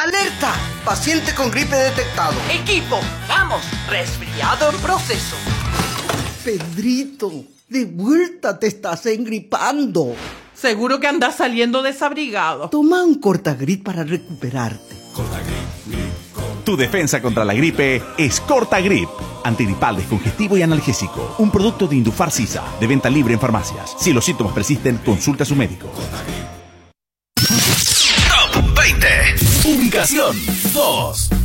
¡Alerta! Paciente con gripe detectado. Equipo, vamos, resfriado en proceso. Pedrito, de vuelta te estás engripando. Seguro que andas saliendo desabrigado. Toma un Cortagrip para recuperarte. Tu defensa contra la gripe es Cortagrip. Antigripal, descongestivo y analgésico. Un producto de Indufar Sisa, de venta libre en farmacias. Si los síntomas persisten, consulta a su médico. Top 20. Ubicación 2.